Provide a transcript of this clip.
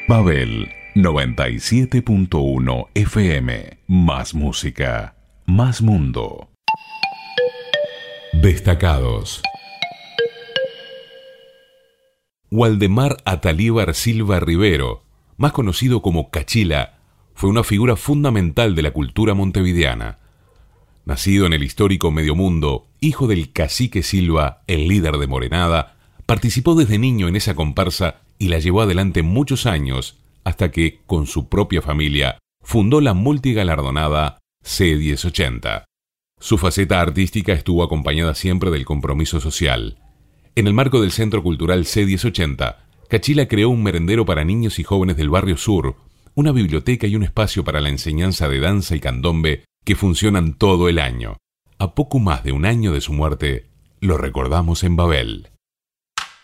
Babel 97.1 FM. Más música, más mundo. Destacados. Waldemar Atalíbar Silva Rivero, más conocido como Cachila, fue una figura fundamental de la cultura montevideana. Nacido en el histórico Mediomundo, hijo del cacique Silva, el líder de Morenada, participó desde niño en esa comparsa y la llevó adelante muchos años, hasta que, con su propia familia, fundó la multigalardonada C1080. Su faceta artística estuvo acompañada siempre del compromiso social. En el marco del Centro Cultural C1080, Cachila creó un merendero para niños y jóvenes del Barrio Sur, una biblioteca y un espacio para la enseñanza de danza y candombe que funcionan todo el año. A poco más de un año de su muerte, lo recordamos en Babel.